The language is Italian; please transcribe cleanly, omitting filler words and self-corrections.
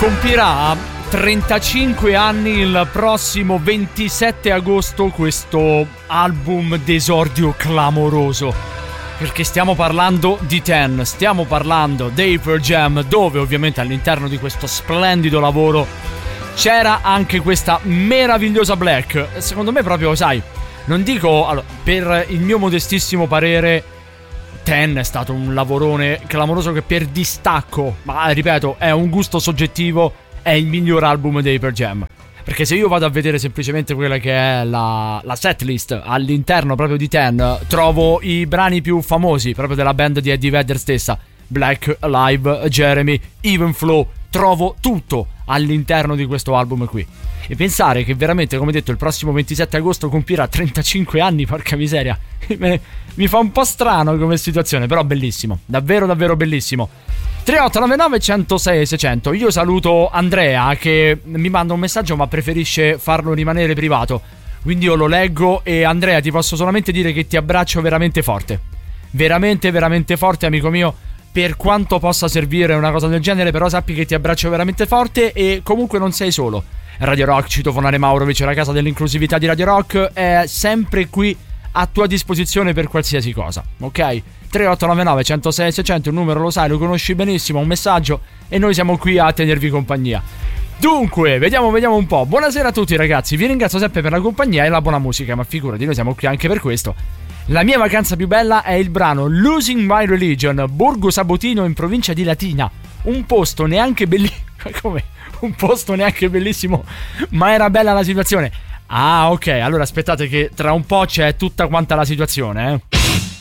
Compirà 35 anni il prossimo 27 agosto questo album d'esordio clamoroso, perché stiamo parlando di Ten, stiamo parlando dei Pearl Jam, dove ovviamente all'interno di questo splendido lavoro c'era anche questa meravigliosa Black. Secondo me proprio, sai, non dico, allora, per il mio modestissimo parere Ten è stato un lavorone clamoroso che per distacco, ma ripeto, è un gusto soggettivo, è il miglior album dei Pearl Jam. Perché se io vado a vedere semplicemente quella che è la setlist all'interno proprio di Ten, trovo i brani più famosi proprio della band di Eddie Vedder stessa, Black, Alive, Jeremy, Even Flow, trovo tutto all'interno di questo album qui. E pensare che veramente, come detto, il prossimo 27 agosto compirà 35 anni, porca miseria, mi fa un po' strano come situazione, però bellissimo, davvero davvero bellissimo. 3899 106 600. Io saluto Andrea che mi manda un messaggio ma preferisce farlo rimanere privato, quindi io lo leggo. E Andrea, ti posso solamente dire che ti abbraccio veramente forte, veramente veramente forte, amico mio. Per quanto possa servire una cosa del genere, però sappi che ti abbraccio veramente forte. E comunque non sei solo. Radio Rock, Citofonare Maurovic, la casa dell'inclusività di Radio Rock, è sempre qui a tua disposizione per qualsiasi cosa, ok? 3899 106 600, il numero lo sai, lo conosci benissimo, un messaggio e noi siamo qui a tenervi compagnia. Dunque, vediamo un po'. Buonasera a tutti ragazzi, vi ringrazio sempre per la compagnia e la buona musica, ma figurati, noi siamo qui anche per questo. La mia vacanza più bella è il brano Losing My Religion, Borgo Sabotino in provincia di Latina. Un posto neanche bellissimo. Come? Un posto neanche bellissimo, ma era bella la situazione. Ah, ok, allora aspettate che tra un po' c'è tutta quanta la situazione,